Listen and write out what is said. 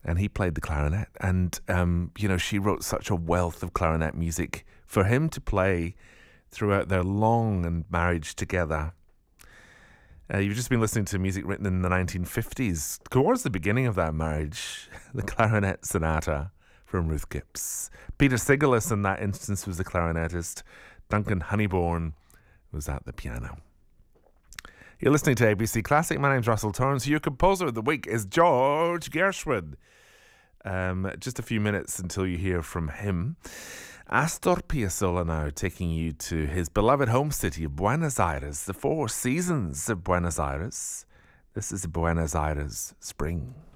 and he played the clarinet. And, she wrote such a wealth of clarinet music for him to play throughout their long marriage together. You've just been listening to music written in the 1950s, towards the beginning of that marriage, the Clarinet Sonata from Ruth Gibbs. Peter Sigelis in that instance was the clarinetist. Duncan Honeybourne was at the piano. You're listening to ABC Classic. My name's Russell Torrance. Your composer of the week is George Gershwin. Just a few minutes until you hear from him. Astor Piazzolla now taking you to his beloved home city of Buenos Aires, the Four Seasons of Buenos Aires. This is Buenos Aires Spring.